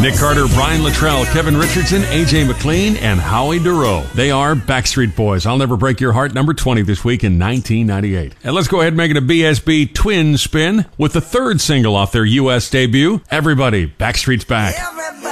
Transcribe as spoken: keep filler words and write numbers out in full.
Nick Carter, Brian Luttrell, Kevin Richardson, A J McLean, and Howie Dorough. They are Backstreet Boys. I'll Never Break Your Heart, number twenty this week in nineteen ninety-eight. And let's go ahead and make it a B S B twin spin with the third single off their U S debut, Everybody, Backstreet's Back. Everybody.